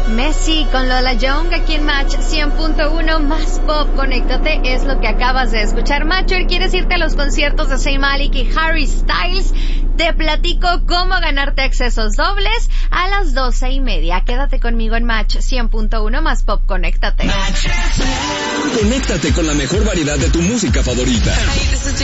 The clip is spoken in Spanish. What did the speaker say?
Messi con Lola Young aquí en Match 100.1 más pop. Conéctate, es lo que acabas de escuchar. Matcher, ¿quieres irte a los conciertos de Zayn Malik y Harry Styles? Te platico cómo ganarte accesos dobles a las 12:30. Quédate conmigo en Match 100.1 más pop. Conéctate. Conéctate con la mejor variedad de tu música favorita.